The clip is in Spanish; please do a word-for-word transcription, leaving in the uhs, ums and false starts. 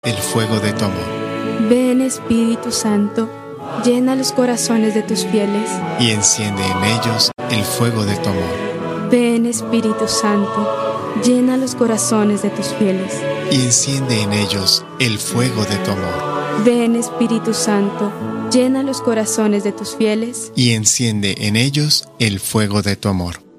el fuego de tu amor. Ven, Espíritu Santo, llena los corazones de tus fieles y enciende en ellos el fuego de tu amor. Ven, Espíritu Santo, llena los corazones de tus fieles y enciende en ellos el fuego de tu amor. Ven, Espíritu Santo, llena los corazones de tus fieles y enciende en ellos el fuego de tu amor.